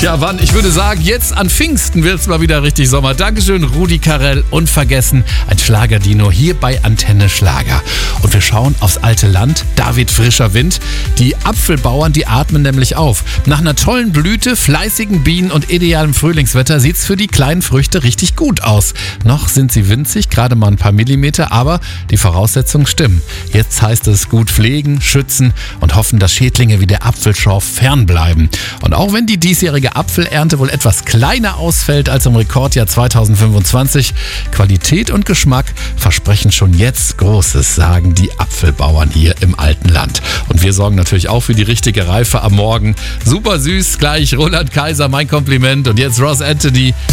Ja, wann? Ich würde sagen, jetzt an Pfingsten wird es mal wieder richtig Sommer. Dankeschön, Rudi Carrell. Unvergessen, ein Schlagerdino hier bei Antenne Schlager. Und wir schauen aufs alte Land. Da weht frischer Wind. Die Apfelbauern, die atmen nämlich auf. Nach einer tollen Blüte, fleißigen Bienen und idealem Frühlingswetter sieht es für die kleinen Früchte richtig gut aus. Noch sind sie winzig, gerade mal ein paar Millimeter, aber die Voraussetzungen stimmen. Jetzt heißt es gut pflegen, schützen und hoffen, dass Schädlinge wie der Apfelschorf fernbleiben. Und auch wenn die diesjährige Apfelernte wohl etwas kleiner ausfällt als im Rekordjahr 2025, Qualität und Geschmack versprechen schon jetzt Großes, sagen die Apfelbauern hier im alten Land. Und wir sorgen natürlich auch für die richtige Reife am Morgen. Super süß, gleich Roland Kaiser, mein Kompliment. Und jetzt Ross Anthony.